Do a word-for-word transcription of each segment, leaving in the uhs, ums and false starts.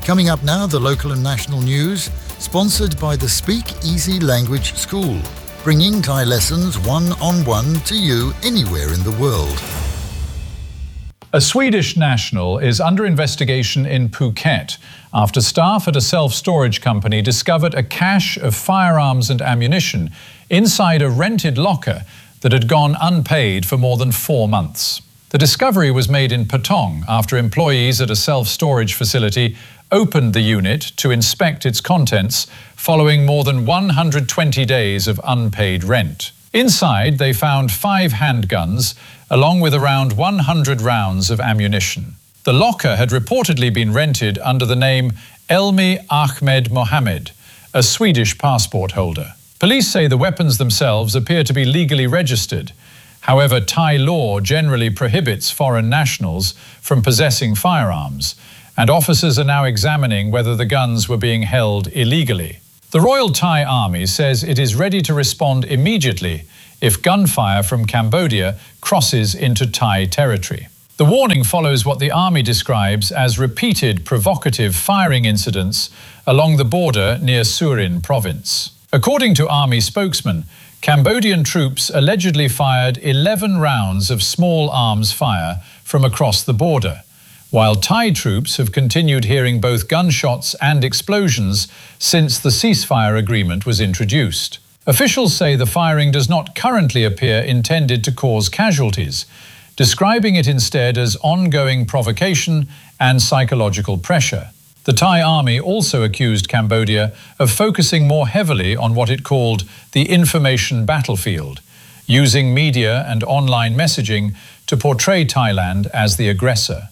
Coming up now, the local and national news, sponsored by the Speak Easy Language School, bringing Thai lessons one-on-one to you anywhere in the world. A Swedish national is under investigation in Phuket after staff at a self-storage company discovered a cache of firearms and ammunition inside a rented locker that had gone unpaid for more than four months. The discovery was made in Patong after employees at a self-storage facility opened the unit to inspect its contents following more than one hundred twenty days of unpaid rent. Inside, they found five handguns, along with around one hundred rounds of ammunition. The locker had reportedly been rented under the name Elmi Ahmed Mohammed, a Swedish passport holder. Police say the weapons themselves appear to be legally registered. However, Thai law generally prohibits foreign nationals from possessing firearms, and officers are now examining whether the guns were being held illegally. The Royal Thai Army says it is ready to respond immediately if gunfire from Cambodia crosses into Thai territory. The warning follows what the army describes as repeated provocative firing incidents along the border near Surin province. According to army spokesman, Cambodian troops allegedly fired eleven rounds of small arms fire from across the border, while Thai troops have continued hearing both gunshots and explosions since the ceasefire agreement was introduced. Officials say the firing does not currently appear intended to cause casualties, describing it instead as ongoing provocation and psychological pressure. The Thai army also accused Cambodia of focusing more heavily on what it called the information battlefield, using media and online messaging to portray Thailand as the aggressor.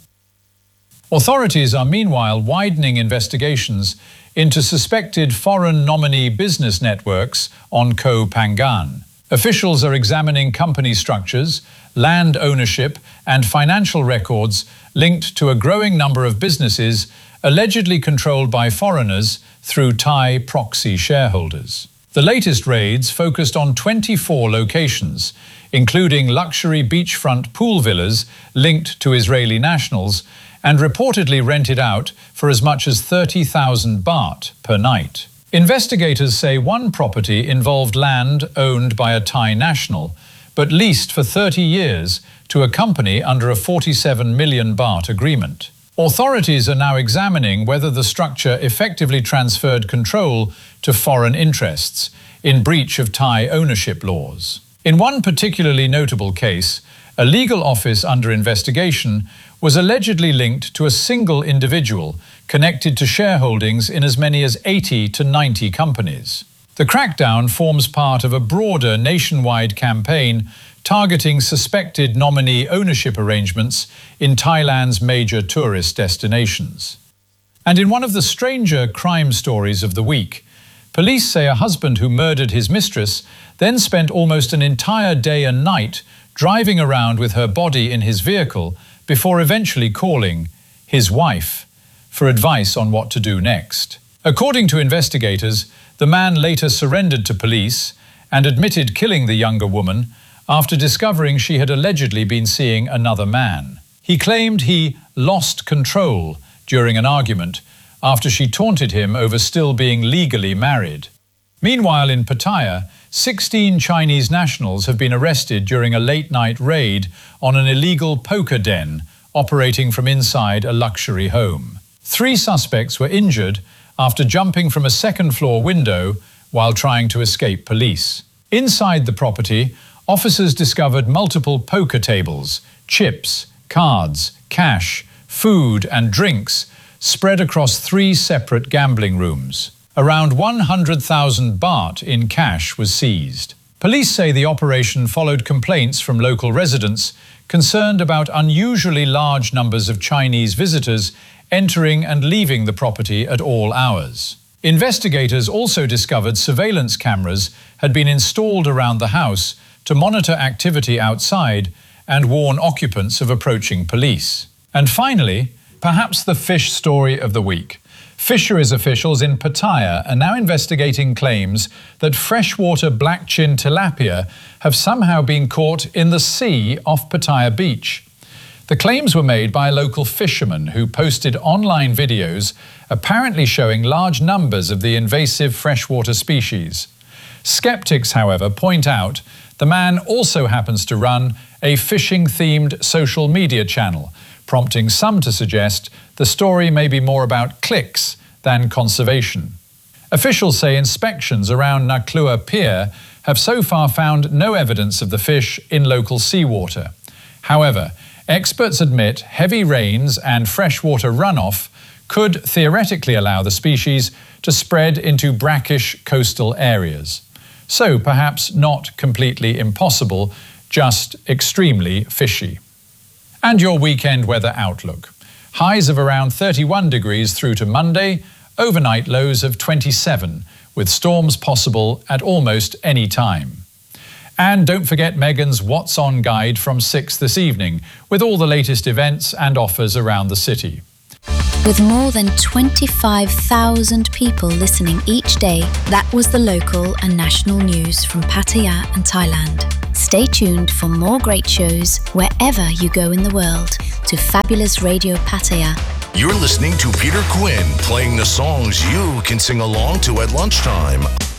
Authorities are meanwhile widening investigations into suspected foreign nominee business networks on Koh Phangan. Officials are examining company structures, land ownership, and financial records linked to a growing number of businesses allegedly controlled by foreigners through Thai proxy shareholders. The latest raids focused on twenty-four locations, including luxury beachfront pool villas linked to Israeli nationals and reportedly rented out for as much as thirty thousand baht per night. Investigators say one property involved land owned by a Thai national, but leased for thirty years to a company under a forty-seven million baht agreement. Authorities are now examining whether the structure effectively transferred control to foreign interests in breach of Thai ownership laws. In one particularly notable case, a legal office under investigation was allegedly linked to a single individual connected to shareholdings in as many as eighty to ninety companies. The crackdown forms part of a broader nationwide campaign targeting suspected nominee ownership arrangements in Thailand's major tourist destinations. And in one of the stranger crime stories of the week, police say a husband who murdered his mistress then spent almost an entire day and night driving around with her body in his vehicle before eventually calling his wife for advice on what to do next. According to investigators, the man later surrendered to police and admitted killing the younger woman after discovering she had allegedly been seeing another man. He claimed he lost control during an argument after she taunted him over still being legally married. Meanwhile, in Pattaya, sixteen Chinese nationals have been arrested during a late-night raid on an illegal poker den operating from inside a luxury home. Three suspects were injured after jumping from a second-floor window while trying to escape police. Inside the property, officers discovered multiple poker tables, chips, cards, cash, food and drinks spread across three separate gambling rooms. Around one hundred thousand baht in cash was seized. Police say the operation followed complaints from local residents concerned about unusually large numbers of Chinese visitors entering and leaving the property at all hours. Investigators also discovered surveillance cameras had been installed around the house to monitor activity outside and warn occupants of approaching police. And finally, perhaps the fish story of the week. Fisheries officials in Pattaya are now investigating claims that freshwater black-chin tilapia have somehow been caught in the sea off Pattaya Beach. The claims were made by a local fisherman who posted online videos apparently showing large numbers of the invasive freshwater species. Skeptics, however, point out the man also happens to run a fishing-themed social media channel, prompting some to suggest the story may be more about clicks than conservation. Officials say inspections around Naklua Pier have so far found no evidence of the fish in local seawater. However, experts admit heavy rains and freshwater runoff could theoretically allow the species to spread into brackish coastal areas. So perhaps not completely impossible, just extremely fishy. And your weekend weather outlook. Highs of around thirty-one degrees through to Monday, overnight lows of twenty-seven, with storms possible at almost any time. And don't forget Megan's What's On guide from six this evening, with all the latest events and offers around the city. With more than twenty-five thousand people listening each day, that was the local and national news from Pattaya and Thailand. Stay tuned for more great shows wherever you go in the world to Fabulous Radio Pattaya. You're listening to Peter Quinn playing the songs you can sing along to at lunchtime.